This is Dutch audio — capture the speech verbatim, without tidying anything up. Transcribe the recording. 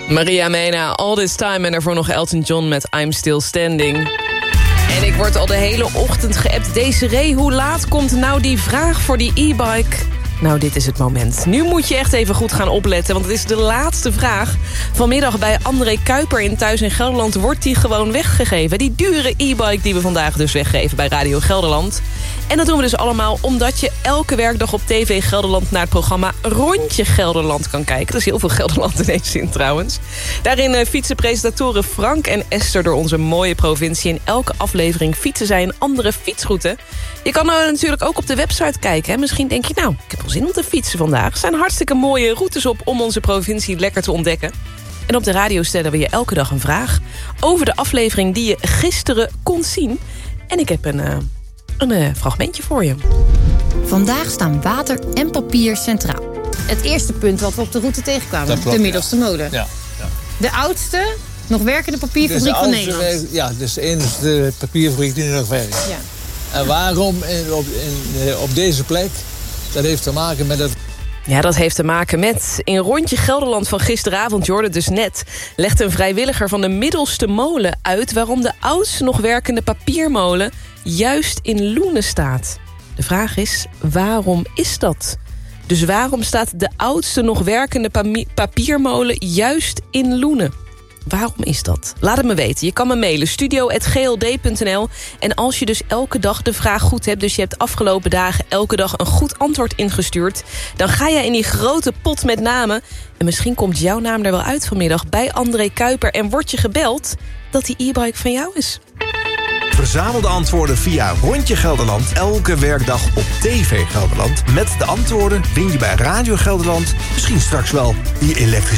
Maria Mena, All This Time. En daarvoor nog Elton John met I'm Still Standing. En ik word al de hele ochtend geappt. Desiree, hoe laat komt nou die vraag voor die e-bike? Nou, dit is het moment. Nu moet je echt even goed gaan opletten, want het is de laatste vraag. Vanmiddag bij André Kuiper in Thuis in Gelderland wordt die gewoon weggegeven. Die dure e-bike die we vandaag dus weggeven bij Radio Gelderland. En dat doen we dus allemaal omdat je elke werkdag op T V Gelderland naar het programma Rondje Gelderland kan kijken. Er is heel veel Gelderland ineens in trouwens. Daarin uh, fietsen presentatoren Frank en Esther door onze mooie provincie. In elke aflevering fietsen zij een andere fietsroute. Je kan uh, natuurlijk ook op de website kijken. Hè. Misschien denk je, nou, ik heb wel zin om te fietsen vandaag. Er zijn hartstikke mooie routes op om onze provincie lekker te ontdekken. En op de radio stellen we je elke dag een vraag over de aflevering die je gisteren kon zien. En ik heb een... Uh, Een uh, fragmentje voor je. Vandaag staan water en papier centraal. Het eerste punt wat we op de route tegenkwamen. Klopt, de middelste ja. molen. Ja, ja. De oudste nog werkende papierfabriek van Nederland. Werk, ja, dus de enige papierfabriek die nog werkt. Ja. En waarom in, op, in, op deze plek? Dat heeft te maken met het... Ja, dat heeft te maken met... In Rondje Gelderland van gisteravond, je hoorde dus net... legt een vrijwilliger van de middelste molen uit... waarom de oudste nog werkende papiermolen... juist in Loenen staat. De vraag is, waarom is dat? Dus waarom staat de oudste nog werkende pa- papiermolen... juist in Loenen? Waarom is dat? Laat het me weten. Je kan me mailen, studio at g l d punt n l. En als je dus elke dag de vraag goed hebt... dus je hebt afgelopen dagen elke dag een goed antwoord ingestuurd... dan ga je in die grote pot met namen... en misschien komt jouw naam er wel uit vanmiddag... bij André Kuiper en wordt je gebeld... dat die e-bike van jou is. Verzamel de antwoorden via Rondje Gelderland elke werkdag op T V Gelderland. Met de antwoorden win je bij Radio Gelderland misschien straks wel die elektrische